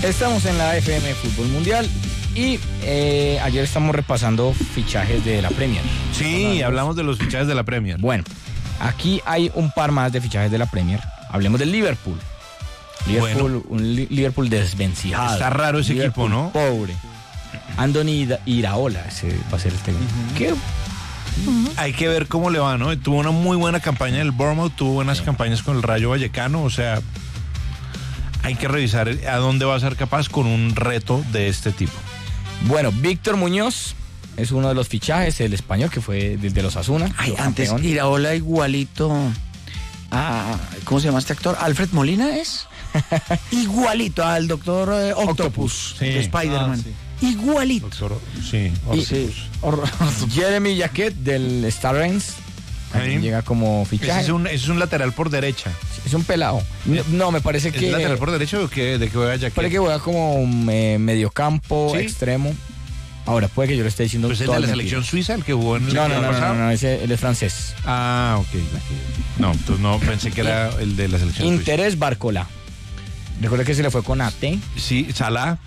Estamos en la FM Fútbol Mundial y ayer estamos repasando fichajes de la Premier. Sí, hablamos de los fichajes de la Premier. Bueno, aquí hay un par más de fichajes de la Premier. Hablemos del Liverpool. Un Liverpool desvencijado. Está raro ese Liverpool equipo, ¿no? Pobre. Andoni Iraola, ese va a ser el técnico. ¿Qué? Hay que ver cómo le va, ¿no? Tuvo una muy buena campaña en el Bournemouth, tuvo buenas campañas con el Rayo Vallecano, o sea, hay que revisar a dónde va a ser capaz con un reto de este tipo. Bueno, Víctor Muñoz es uno de los fichajes, el español que fue de los Asuna. Ay, antes Iraola igualito a, ¿cómo se llama este actor? ¿Alfred Molina es? Igualito al Doctor Octopus, sí. de Spider-Man. Sí. Igualito. Doctor, sí, Jeremy Jacquet del Star Reims. Llega como fichaje. Ese es un lateral por derecha. Es un pelado. No, me parece que... ¿Es lateral por derecha o qué? ¿De qué juega Jacquet? Parece que juega como mediocampo, ¿Sí? Extremo. Ahora, puede que yo lo esté diciendo... Pues es de la selección suiza, el que jugó en el No, ese él es francés. Ah, ok. No, entonces no, pensé que era el de la selección Interés suiza. Barcola. Recuerda que se le fue con Ate. Sí, Salah.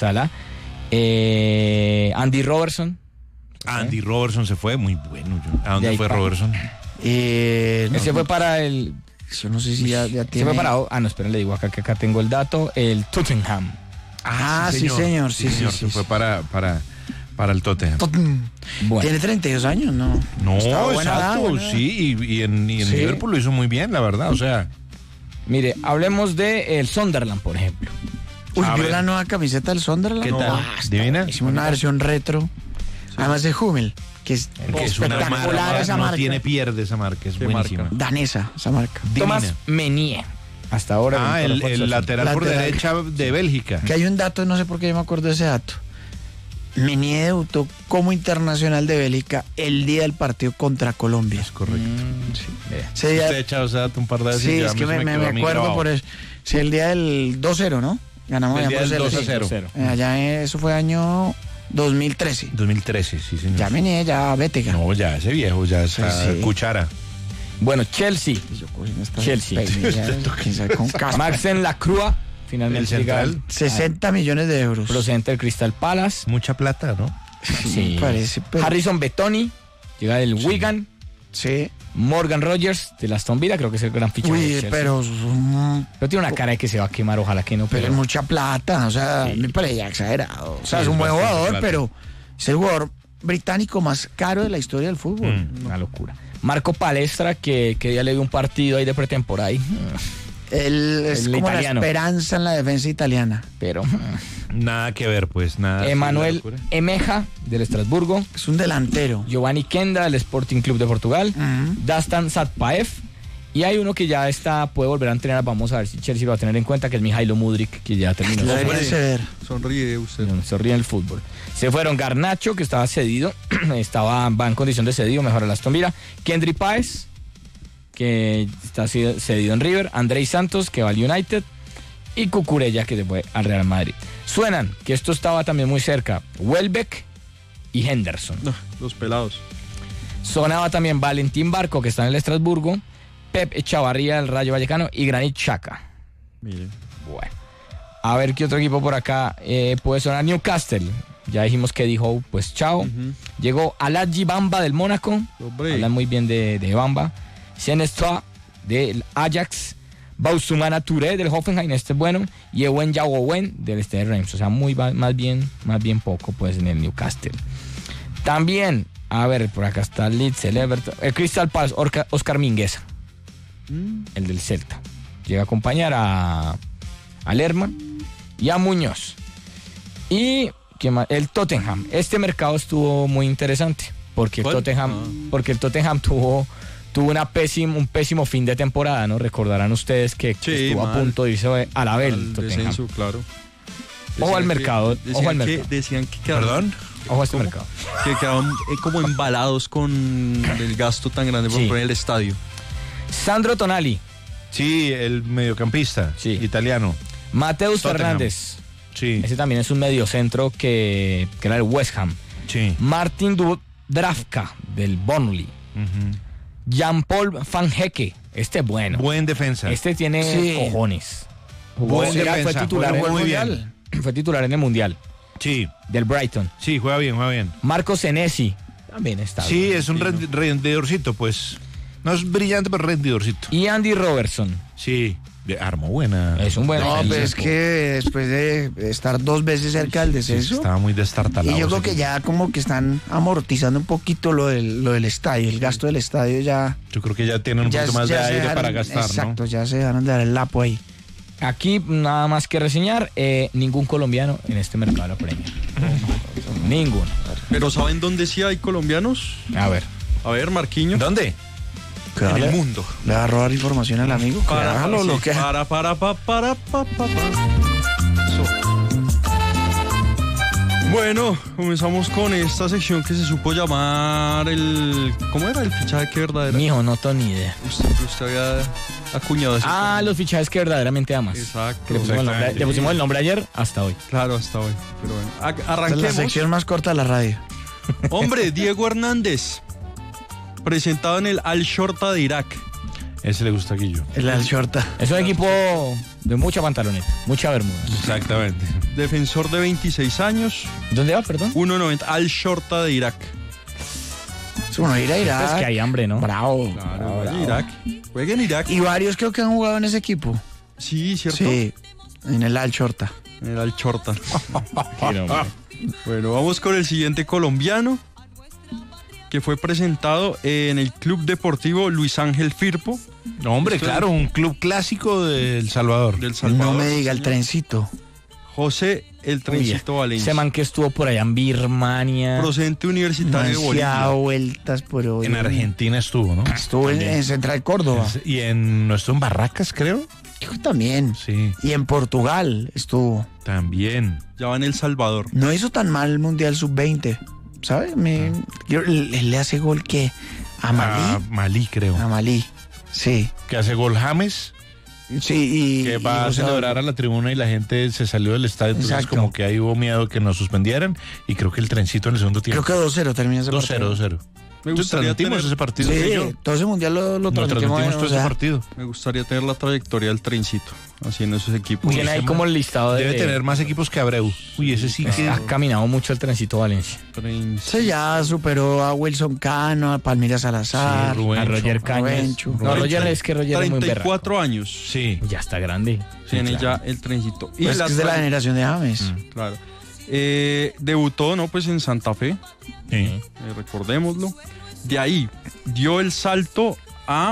Andy Robertson. Andy Robertson se fue, muy bueno. ¿A dónde fue Robertson? Ese fue para el... Yo no sé si ya tiene... Se fue para... no, esperen, le digo acá que acá tengo el dato. El Tottenham. Sí, señor. Sí, se fue para el Tottenham. Bueno. Tiene 32 años, ¿no? No, exacto, buena. Sí, y en Liverpool lo hizo muy bien, la verdad, o sea... Mire, hablemos de el Sunderland, por ejemplo. ¿Vio la nueva camiseta del Sunderland? ¿Qué tal? ¿Divina? Hicimos una versión retro. Además de Hummel, que es espectacular esa marca. No tiene pierde esa marca, es buenísima. Marca? Danesa, esa marca. Tomás Menier. Hasta ahora. El lateral por derecha de Bélgica. Que hay un dato, no sé por qué yo me acuerdo de ese dato. Menier debutó como internacional de Bélgica el día del partido contra Colombia. Es correcto. Sí. Usted ha echado ese dato un par de veces. Sí, es que me acuerdo por eso. Sí, el día del 2-0, ¿no? Ganamos el allá día por del 2-0. Allá eso fue año 2013. 2013, sí, señor. Ya Menier, ya vete. No, ya ese viejo, ya esa cuchara. Bueno, Chelsea. Maxen Lacroix. Finalmente llega 60 millones de euros. Procedente del Crystal Palace. Mucha plata, ¿no? Sí, parece. Pero... Harrison Betoni, llega del Wigan. Sí. Morgan Rogers de la Aston Villa, creo que es el gran fichaje de Chelsea. Pero tiene una cara de que se va a quemar, ojalá que no. Pero es mucha plata, o sea, me parece exagerado. O sea, es un buen jugador, plata. Pero es el jugador británico más caro de la historia del fútbol. Una locura. Marco Palestra, que ya le dio un partido ahí de pretemporada. Él es como italiano. La esperanza en la defensa italiana. Pero nada que ver, pues, nada. Emanuel Emeja, del Estrasburgo. Es un delantero. Giovanni Kenda, del Sporting Club de Portugal. Dastan Satpaev. Y hay uno que ya puede volver a entrenar. Vamos a ver si Chelsea lo va a tener en cuenta, que es Mijailo Mudryk, que ya terminó. Sonríe usted. Sonríe en el fútbol. Se fueron Garnacho, que estaba cedido. Va en condición de cedido, mejor a la Aston Villa. Kendry Páez, que está cedido en River. Andrei Santos, que va al United. Y Cucurella, que se fue al Real Madrid. Suenan, que esto estaba también muy cerca, Welbeck y Henderson. Los pelados. Sonaba también Valentín Barco, que está en el Estrasburgo. Pep Echavarría, del Rayo Vallecano. Y Granit Xhaka. Mire. Bueno. A ver qué otro equipo por acá puede sonar. Newcastle. Ya dijimos que dijo, pues chao. Llegó Aladji Bamba del Mónaco. Hablan muy bien de Bamba. Senestra del Ajax. Bausumana Touré del Hoffenheim, este es bueno. Y Ewen Yawowen del Stade Reims. O sea, más bien poco, pues, en el Newcastle. También, a ver, por acá está el Leeds, el Everton. El Crystal Palace, Oscar Mingueza. El del Celta. Llega a acompañar a Lerma y a Muñoz. Y el Tottenham. Este mercado estuvo muy interesante. Porque el Tottenham tuvo un pésimo fin de temporada, ¿no? Recordarán ustedes que estuvo a punto de irse a la Bel. Descenso, claro. Ojo al mercado. Decían que quedaron, ojo a este mercado. Que quedaban como embalados con el gasto tan grande por poner el estadio. Sandro Tonali. Sí, el mediocampista italiano. Mateus Fernández. Sí. Ese también es un mediocentro que era el West Ham. Sí. Martin Dubravka del Burnley. Jean-Paul Van Hecke. Este es bueno. Buen defensa. Este tiene cojones. Buen defensa. Fue titular muy bien. fue titular en el Mundial Sí, del Brighton. sí, juega bien. Marco Senesi también está. Sí, bien. es un rendidorcito, pues. No es brillante, pero rendidorcito. Y Andy Robertson. Sí, armó buena. Es un buen No, defensa. pero es que después de estar 2 veces cerca del Sí, descenso, estaba muy destartalado. y yo creo ese que ya como que están amortizando un poquito lo del estadio, el gasto del estadio ya... Yo creo que ya tienen un ya poquito más de ya se aire dejaron- para gastar, exacto, ¿no? ya se dejaron de dar el lapo ahí. Aquí nada más que reseñar, ningún colombiano en este mercado de la Premier. Ninguno. Pero ¿saben dónde sí hay colombianos? A ver. A ver, Marquinhos. ¿Dónde? En el mundo. ¿Le va a robar información al amigo? Déjalo, sí, lo que... para. Eso. Bueno, comenzamos con esta sección que se supo llamar el... ¿Cómo era el fichaje que verdadera? Mijo, no tengo ni idea. Usted había acuñado ese Ah, los fichajes que verdaderamente amas. Exacto. Que le pusimos, Exactamente. le pusimos el nombre ayer hasta hoy. Claro, hasta hoy. Pero bueno, Esta es la arranquemos. sección más corta de la radio. Hombre, Diego Hernández, presentado en el Al-Shorta de Irak. Ese le gusta a Guillo. El Alshorta. Es un equipo de mucha pantaloneta, mucha bermuda. Exactamente. Defensor de 26 años, ¿Dónde va, perdón? 1.90, Al-Shorta de Irak. Es bueno, ir a Irak. Es que hay hambre, ¿no? Bravo. Claro, vaya Irak. Juega en Irak. Y varios creo que han jugado en ese equipo. Sí, ¿cierto? Sí, en el Alshorta. En el Al-Shorta. Quiero, hombre. Bueno, vamos con el siguiente colombiano, que fue presentado en el Club Deportivo Luis Ángel Firpo No, hombre, Esto- claro, un club clásico de El Salvador. del Salvador. No me diga el señor. trencito. José el Trencito Valencia. Ese man que estuvo por allá en Birmania. Procedente universitario de Demasiado Bolivia. vueltas por hoy. En Argentina estuvo, ¿no? Estuvo en Central Córdoba. Y no estuvo en Barracas, creo. Creo que también. Sí, Y en Portugal estuvo. también. Ya va en El Salvador. No hizo tan mal el Mundial Sub-20. ¿Sabe? Él le hace gol que a A Malí. Malí, creo. A Malí. Sí. Que hace gol James, Sí, y. que va y, a o sea, celebrar a la tribuna y la gente se salió del estadio. Entonces, Exacto. como que ahí hubo miedo que nos suspendieran. Y creo que el trencito en el segundo tiempo. Creo que 2-0 termina ese 2-0, partido. 2-0. Me Entonces gustaría transmitimos tener- ese partido. Sí, que yo. todo ese mundial lo Nos transmitimos. transmitimos todo o sea, ese partido. Me gustaría tener la trayectoria del Trencito, haciendo esos equipos. Tiene ahí como el listado de... Debe tener más equipos que Abreu. Uy, ese sí que... Ha caminado mucho el trencito Valencia. Se ya superó a Wilson Cano, a Palmira Salazar. Sí, Rubén. A Roger Cañas. Rubencho. No, Roger es que Roger es muy berraco. 34 años Sí. Ya está grande. tiene claro. ya el Trencito. Y Pues que es de la generación de James. Claro. Debutó, ¿no? Pues en Santa Fe, Sí. recordémoslo. De ahí dio el salto a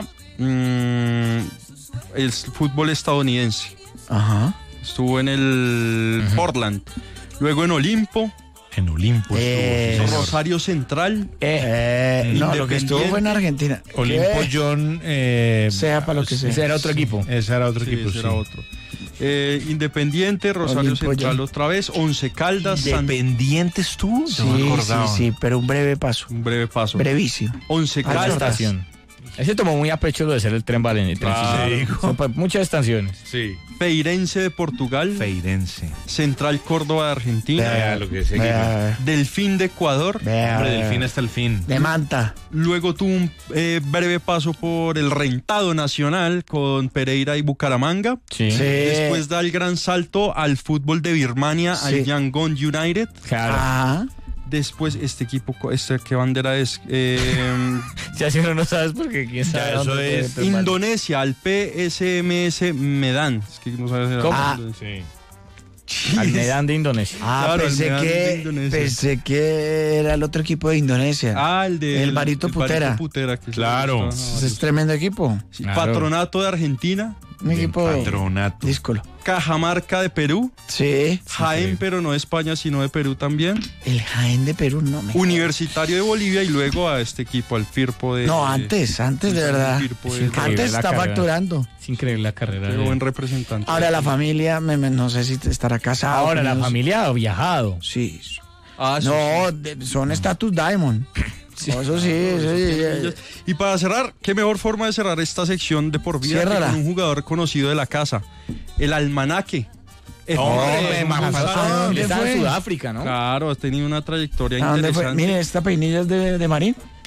el fútbol estadounidense. Ajá. Estuvo en el Portland, luego en Olimpo, En Olimpo. Eh, estuvo, sí, señor. Rosario Central, No, lo que estuvo fue en Argentina. Olimpo ¿Qué? John... Sea para lo que sea. Ese era otro equipo. Ese era otro sí, equipo, ese sí. era otro. Independiente, Rosario Olimpo, Central ya. otra vez, Once Caldas, San... ¿Independiente estuvo? Sí, No me acordaba. sí, pero un breve paso. un breve paso. Brevísimo. Once Ah, Caldas, Estación. Ese tomó muy a pecho lo de ser el tren Valencia. Claro. Son muchas estaciones. Sí. Feirense de Portugal, Feirense. Central Córdoba de Argentina, Vea lo que es ese equipo. Vea, Delfín de Ecuador, vea, Hombre, vea. del fin hasta el fin. De Manta. luego tuvo un breve paso por el Rentado Nacional con Pereira y Bucaramanga. Sí. Sí. Después da el gran salto al fútbol de Birmania, Sí. al Yangon United. Claro. Ah, Después este equipo, ¿qué bandera es? Ya si uno no sabes porque quién sabe. Ya, eso dónde puede es estar mal. Indonesia, al PSMS Medan. Es que no sabes. ¿Cómo? Ah. Sí. Al Medan de Indonesia. Claro, el pensé, Medan de que, Indonesia. pensé que era el otro equipo de Indonesia. El de El Barito Putera. Que Claro. Ese es tremendo equipo. Sí, Claro. Patronato de Argentina, Un equipo Patronato. díscolo. Cajamarca de Perú, Sí. Jaén, pero no de España, sino de Perú también, El Jaén de Perú no me. Universitario de Bolivia y luego a este equipo, al Firpo de... No, antes de verdad. Firpo de- Sí, increíble Antes la está carrera. facturando. Es increíble la carrera. Pero de- buen representante. Ahora la familia, no sé si estará casada. Ahora con la ellos. familia ha viajado. Sí. Ah, sí, No, son status diamond. No, eso sí, eso sí. Y para cerrar, qué mejor forma de cerrar esta sección de por vida que Ciérrala. con un jugador conocido de la casa, el Almanaque. Hombre, González. ¿a dónde Está fue? en Sudáfrica, ¿no? Claro, ha tenido una trayectoria ¿A dónde fue? interesante. Mire, esta peinilla es de Marín.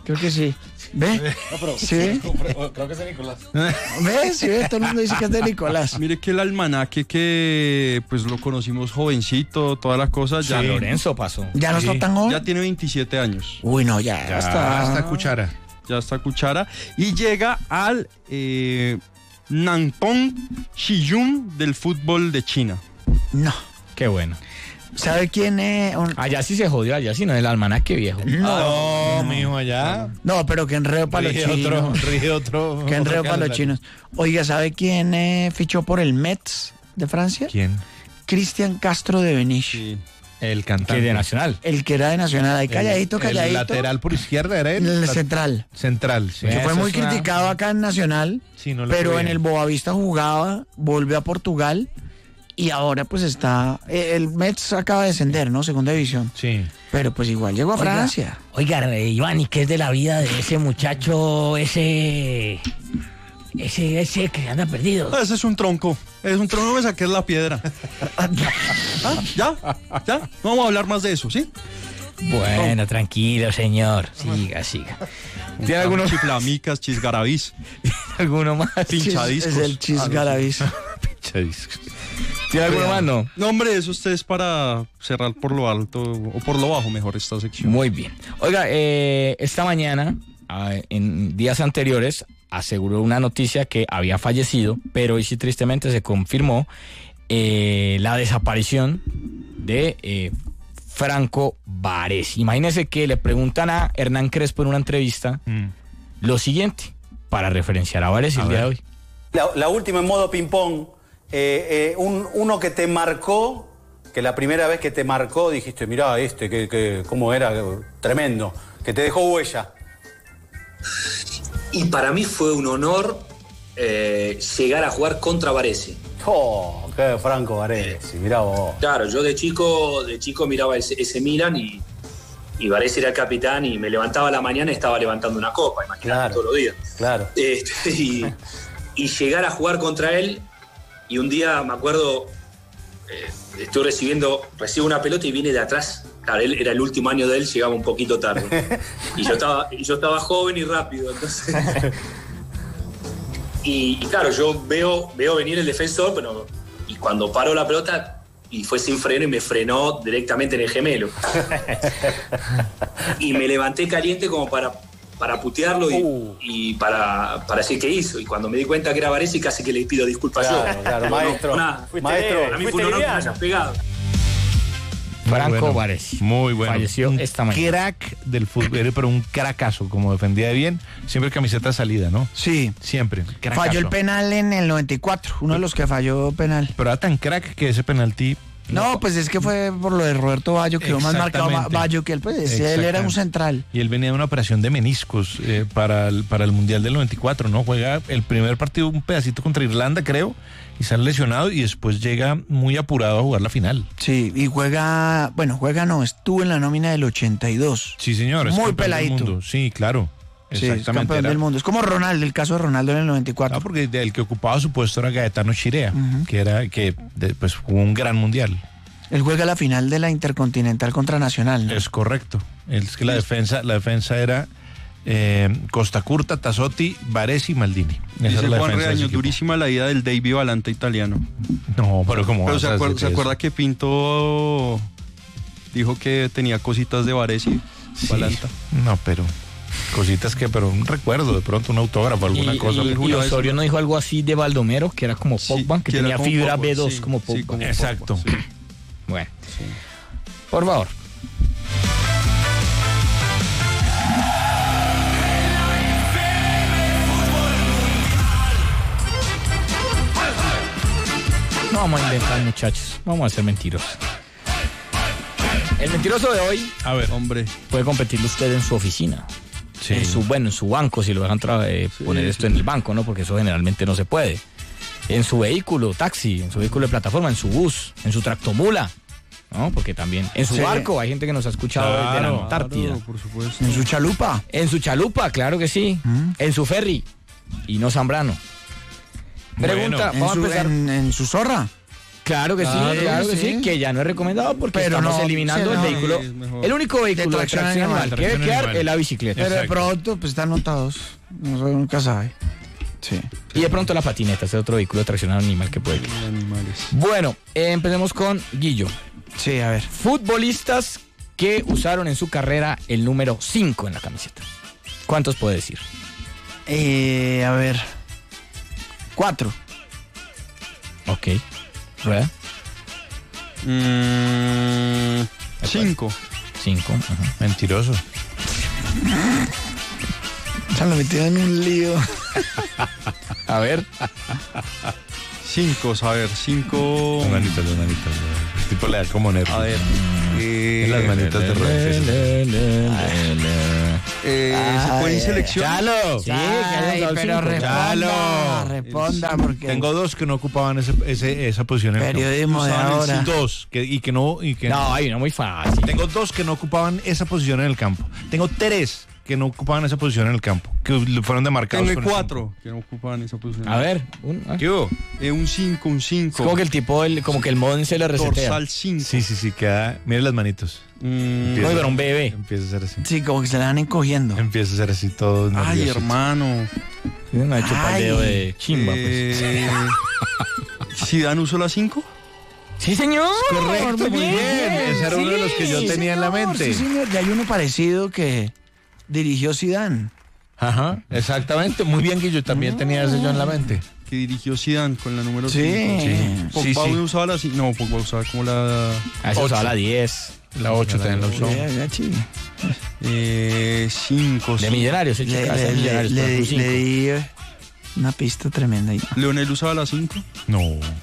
Creo que sí. ¿Ve? No, pero ¿Sí? creo que es de Nicolás. ¿Ve? Sí, ve, todo el mundo dice que es de Nicolás. Mire que el almanaque que pues lo conocimos jovencito, toda la cosa, ya, San Lorenzo pasó. ¿Ya no está tan joven? ya tiene 27 años. Uy, no, ya está. Hasta cuchara. Ya está cuchara. Y llega al Nantong Shiyun del fútbol de China. No. Qué bueno. ¿Sabe quién es? Allá sí se jodió, allá sí no es el almanaque viejo. No, mijo, allá. No, pero que enredo para los chinos. Rige otro. Que enredo otro para los calendario. chinos. Oiga, ¿sabe quién fichó por el Metz de Francia? ¿Quién? Cristian Castro de Beniche. Sí. El Que cantante. de Nacional. El que era de Nacional. Ahí calladito, calladito. El lateral por izquierda era él. El central. Central, sí. Que fue Eso muy es una- criticado acá en Nacional. Sí, no le Pero fue en bien. el Boavista jugaba, volvió a Portugal y ahora pues está... El Metz acaba de descender, ¿no? Segunda división. Sí. Pero pues igual llegó a Francia. Oiga, Iván, ¿y qué es de la vida de ese muchacho, ese que anda perdido? Ese es un tronco. Es un tronco, me saqué la piedra. ¿Ah? ¿Ya? ¿Ya? No vamos a hablar más de eso, ¿sí? Bueno, tranquilo, señor. Siga. ¿Tiene alguno, Chiflamicas, chisgarabís, alguno más? pinchadiscos. Es el Chisgaravis. ¿Tiene alguno más? No. No, hombre, eso usted es para cerrar por lo alto o por lo bajo, mejor, esta sección. Muy bien. Oiga, esta mañana, en días anteriores, aseguró una noticia que había fallecido, pero hoy sí tristemente se confirmó la desaparición de Franco Baresi. Imagínense que le preguntan a Hernán Crespo en una entrevista lo siguiente, para referenciar a Baresi el día de hoy. La última en modo ping-pong, uno que te marcó, que la primera vez que te marcó dijiste, mirá cómo era, tremendo, que te dejó huella. Y para mí fue un honor llegar a jugar contra Baresi. Oh, qué Franco Baresi, mirá vos. Claro, yo de chico miraba ese Milan y Baresi era el capitán y me levantaba a la mañana y estaba levantando una copa, imagínate, Claro. todos los días. Claro. Y llegar a jugar contra él y un día me acuerdo, recibo una pelota y viene de atrás. Claro, él era el último año de él, llegaba un poquito tarde. Y yo estaba joven y rápido, entonces... Y claro, yo veo venir el defensor, pero y cuando paró la pelota y fue sin freno y me frenó directamente en el gemelo. Y me levanté caliente como para putearlo y para decir qué hizo. Y cuando me di cuenta que era Baresi, casi que le pido disculpas yo. Claro, maestro. Maestro, a mí fue un honor que me hayas pegado. Franco bueno, Baresi. Muy bueno. Falleció Un esta mañana. Crack del fútbol, pero un cracazo, como defendía bien. Siempre camiseta de salida, ¿no? Sí. Siempre. Cracazo. Falló el penal en el 94, uno de los que falló penal. Pero era tan crack que ese penalti. No, pues es que fue por lo de Roberto Baggio, quedó más marcado Exactamente. Baggio que él, pues él era un Exactamente. central. Y él venía de una operación de meniscos para el Mundial del 94, ¿no? Juega el primer partido, un pedacito contra Irlanda, creo, y sale lesionado y después llega muy apurado a jugar la final. Sí, y estuvo en la nómina del 82. Sí, señor. es Muy campeón del peladito. mundo. Sí, claro. Sí, es Exactamente. campeón del mundo. Es como Ronaldo, el caso de Ronaldo en el 94. Ah, porque el que ocupaba su puesto era Gaetano Chirea, pues jugó un gran mundial. Él juega la final de la Intercontinental contra Nacional, ¿no? Es correcto. Es que la defensa era Costa Curta, Tassotti, Baresi y Maldini. Esa Dice es la Juan defensa de ese Reaño, equipo. durísima la ida del Davy Valanta italiano. No, pero como Pero se acuerda que Pinto dijo que tenía cositas de Baresi, Valanta. No, pero cositas pero un recuerdo, de pronto un autógrafo, alguna cosa. Y Osorio no dijo algo así de Baldomero, que era como Sí, Pogba, que que era tenía como fibra Pogba, B2 sí, como sí, Pogba. como Exacto. Pogba, sí. Bueno, por favor. No vamos a inventar, muchachos. Vamos a ser mentirosos. El mentiroso de hoy A ver, Hombre, puede competirlo usted en su oficina. sí. En su banco, si lo dejan poner esto en el banco, ¿no? Porque eso generalmente no se puede. En su vehículo, taxi, en su vehículo de plataforma, en su bus, en su tractomula, ¿no? Porque también, en su Sí. barco, hay gente que nos ha escuchado desde la Claro, Antártida. claro, por supuesto. En su chalupa. En su chalupa, claro que sí. En su ferry, y no Zambrano. Pregunta, Bueno. En vamos su, a empezar. en su zorra. Claro que sí, que ya no es recomendado porque Pero estamos no, eliminando sí, el no. vehículo. Sí, es mejor. El único vehículo de tracción animal que debe quedar es la bicicleta. Pero de Exacto. pronto, pues están notados. Nunca sabe. Sí. Y de pronto la patineta, ese es otro vehículo de tracción animal que puede quedar. Animales. Bueno, empecemos con Guillo. Sí, a ver. Futbolistas que usaron en su carrera el número 5 en la camiseta. ¿Cuántos puede decir? A ver. 4. Ok. ¿Rueda? 5. 5. Mentiroso. Se lo metieron en un lío. A ver. 5, a ver, 5. Las manitas. El tipo le da como nervio. A ver. En las manitas de ruedas. ¿Se puede ir selección? ¡Chalo! Sí, Ay, pero responda, porque Tengo dos que no ocupaban esa posición en el campo. periodismo de ahora. Dos, que no. No, hay una muy fácil. Tengo dos que no ocupaban esa posición en el campo. Tengo tres que no ocupaban esa posición en el campo, que fueron demarcados. Tengo con el 4 que no ocupaban esa posición. A ver. ¿Qué hubo? Un 5, un 5. Como que el tipo, como que el modem se le resetea. Dorsal 5. Sí, queda. Mire las manitos. Como para un bebé. Empieza a ser así. Sí, como que se le van encogiendo. Empieza a ser así todo. Ay, nerviosito. hermano. Me ha hecho Ay. paldeo de chimba, pues. ¿Zidane usó la 5? Sí, señor. Correcto, muy bien. Ese era uno de los que yo Sí, tenía en la señor, mente. Sí, señor. Ya hay uno parecido que dirigió Zidane. Ajá, exactamente. Muy bien, que yo también tenía ese yo en la mente. Que dirigió Zidane con la número 5. Sí. Pogba usaba la 5. No, Pogba usaba como la... A eso usaba la 10. La 8 también la usó. Ya, chi. 5. De Millonarios, Le di una pista tremenda ahí. ¿Leonel usaba la 5? No.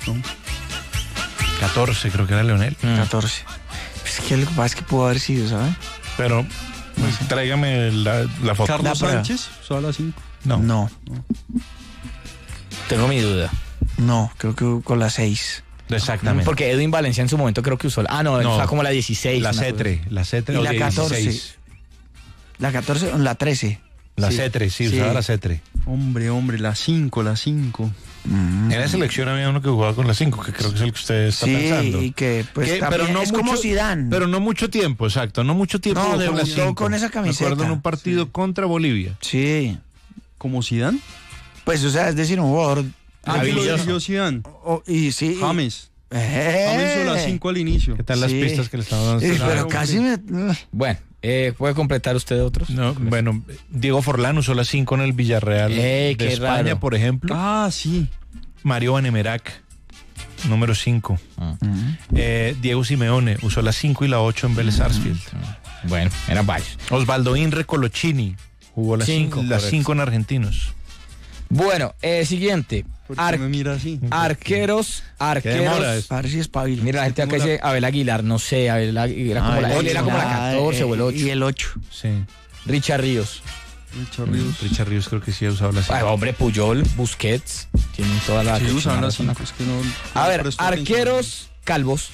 14, creo que era Leonel. 14. Es que lo que pasa es que pudo haber sido, ¿sabes? Pero tráigame la foto. ¿Carlos La prueba. Sánchez usaba la 5? No, Tengo mi duda. creo que con la 6. Exactamente. Porque Edwin Valencia en su momento creo que usó la... Ah, no, él No. usaba como la 16. La una cosa C3. La C3 Y o la 14. 16. La 14 o la 13. La Sí. C3, sí, Sí. usaba la C3. Hombre, la 5. En la selección había uno que jugaba con la 5, que creo que es el que usted está Sí, pensando. y que pues Que- también es como Zidane. Pero no mucho tiempo, exacto. No mucho tiempo. No, jugó con la debutó 5. con esa camiseta. Me acuerdo en un partido contra Bolivia. Sí. ¿Como Zidane? Pues, o sea, es decir, un jugador... ¿A quién lo Maravilloso. dirigió Zidane? y sí. James. James usó la 5 al inicio. ¿Qué tal las Sí. pistas que le estamos dando? Pero Claro, casi me... Bueno, ¿puede completar usted otros? No, bueno, Diego Forlán usó la 5 en el Villarreal Qué de España, raro. por ejemplo. Ah, sí. Mario Vanemerac, número 5. Diego Simeone usó la 5 y la 8 en Vélez Sarsfield. Bueno, eran varios. Osvaldo Inre Colochini jugó la 5 correcto. en Argentinos. Bueno, siguiente. ¿Por qué me mira así? Arqueros. demora eso? A ver si es pabilo. Mira, la gente acá dice Abel Aguilar, no sé, Abel Aguilar, él era como la 14 o el 8. Y el 8. Sí. Richard Ríos. Richard Ríos creo que sí ha usado la 5. Ay, hombre, Puyol, Busquets, tienen toda la... Sí, usaban la zona. 5. Es que no... A no ver, presto atención. arqueros calvos.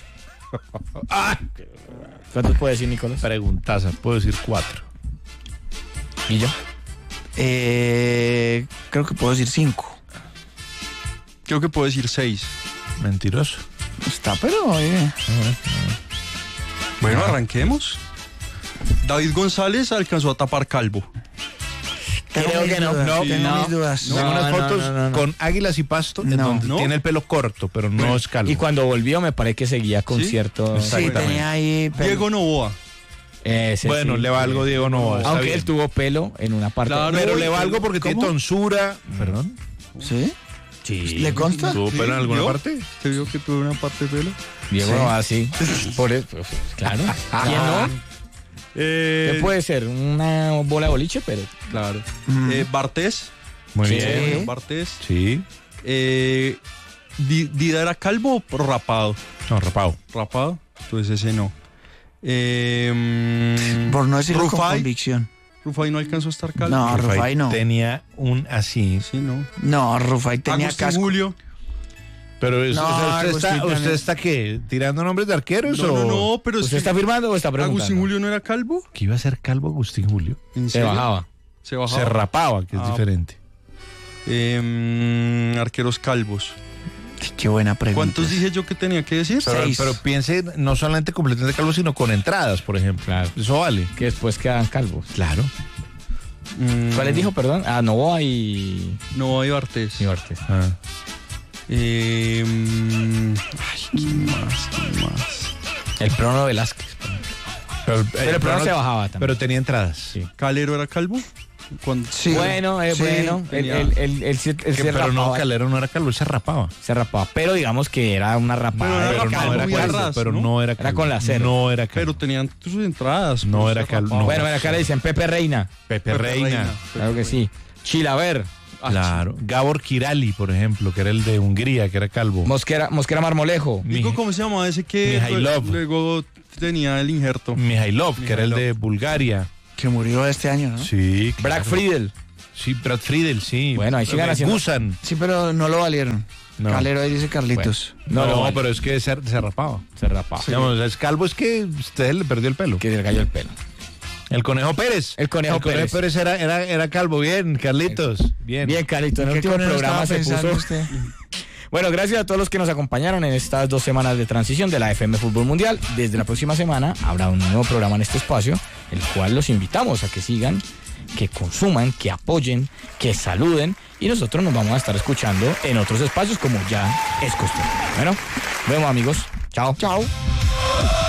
¿Cuántos puede decir, Nicolás? Preguntaza, puedo decir 4. ¿Y yo? Creo que puedo decir 5. Creo que puedo decir 6. Mentiroso. Está, pero... Bueno, arranquemos. David González alcanzó a tapar calvo. Creo que no. Tengo No. mis dudas. No. Tengo unas fotos no. con águilas y pasto en No. donde ¿No? tiene el pelo corto, pero no es calvo. Y cuando volvió me parece que seguía con ¿Sí? cierto... Sí, Exactamente. tenía ahí... Diego Novoa. Ese Bueno, sí. le valgo Diego Novoa. está Aunque bien. él tuvo pelo en una parte. Claro. Pero Uy, le valgo porque tiene ¿cómo? tonsura. ¿Perdón? ¿Sí? Sí. ¿Le consta? ¿Tuvo pelo en alguna ¿Vio? parte? ¿Te vio que tuve una parte de pelo? Diego Sí. no va así. Por eso, pues, claro. ¿Quién no? ¿Qué puede ser? Una bola de boliche, pero... Claro. Mm. Bartés. Muy Sí. bien. Bueno, Bartés. Sí. Dida era calvo o rapado. No, rapado. Rapado. Entonces ese no. Por no decirlo con Rufai. convicción. Rufai no alcanzó a estar calvo. No, Rufai no. Tenía un así. Sí, no. No, Rufai tenía Agustín casco. Julio. Pero No, ¿usted está qué? ¿Tirando nombres de arqueros No, o...? no, no, pero es ¿Usted que está firmando o está preguntando? Agustín Julio no era calvo. ¿Que iba a ser calvo Agustín Julio? ¿En Se serio? bajaba. Se bajaba. Se rapaba, que es Ah. diferente. Arqueros calvos. Qué buena pregunta. ¿Cuántos dije yo que tenía que decir? Pero piense no solamente completamente calvo, sino con entradas, por ejemplo. Claro. Eso vale. Que después quedan calvos. Claro. ¿Cuáles dijo, perdón? Novoa y... Novoa y Bartés. Y Bartés. ¿Quién más? El Prono Velázquez. Pero el Prono se bajaba también. Pero tenía entradas. Sí. ¿Calero era calvo? Sí. Bueno, Sí, bueno. Él se Pero rapaba. no, Calero no era calvo, él se rapaba. Se rapaba. Pero digamos que era una rapada. Pero Pero no era muy calvo, arras, pero ¿no? no era calvo. Era con la cero. No era calvo. Pero tenían sus entradas. No pues, era se calvo, rapaba. no. Bueno, acá le dicen Pepe Reina. Pepe Reina. Claro que sí. Chilaver. Claro. Gabor Kirali, por ejemplo, que era el de Hungría, que era calvo. Mosquera Marmolejo. Digo, ¿cómo se llamaba ese que Mijailov. luego tenía el injerto? Mijailov, que era el de Bulgaria. Que murió este año, ¿no? Sí. Brad Friedel. Sí, Brad Friedel, sí. Bueno, ahí sigan haciendo- Gusan. Sí, pero no lo valieron. No. Calero ahí dice Carlitos. No, pero es que se rapaba. Se rapaba. Digamos, es calvo, es que usted le perdió el pelo. Que se le cayó el pelo. El Conejo Pérez. El Conejo Pérez. era calvo. Bien, Carlitos. Bien. Bien, Carito. En el ¿Qué último conejo programa estaba se pensando puso... usted? Bueno, gracias a todos los que nos acompañaron en estas 2 semanas de transición de la FM Fútbol Mundial. Desde la próxima semana habrá un nuevo programa en este espacio, el cual los invitamos a que sigan, que consuman, que apoyen, que saluden, y nosotros nos vamos a estar escuchando en otros espacios como ya es costumbre. Bueno, nos vemos, amigos. Chao. Chao.